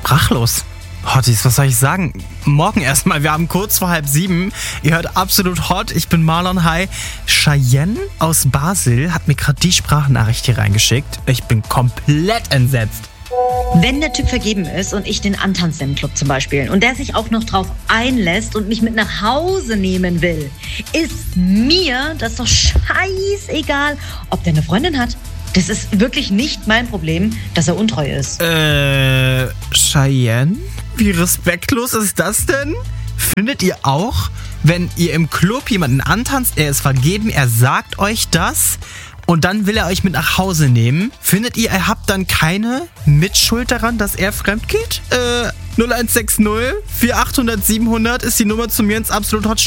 sprachlos. Hotties, was soll ich sagen? Morgen erstmal, wir haben kurz vor 6:30. Ihr hört absolut hot, ich bin Marlon, hi. Cheyenne aus Basel hat mir gerade die Sprachnachricht hier reingeschickt. Ich bin komplett entsetzt. Wenn der Typ vergeben ist und ich den antanze im Club zum Beispiel und der sich auch noch drauf einlässt und mich mit nach Hause nehmen will, ist mir das doch scheißegal, ob der eine Freundin hat. Das ist wirklich nicht mein Problem, dass er untreu ist. Cheyenne? Wie respektlos ist das denn? Findet ihr auch, wenn ihr im Club jemanden antanzt, er ist vergeben, er sagt euch das und dann will er euch mit nach Hause nehmen? Findet ihr habt dann keine Mitschuld daran, dass er fremd geht? 0160 4800 700 ist die Nummer zu mir ins Absolut Hot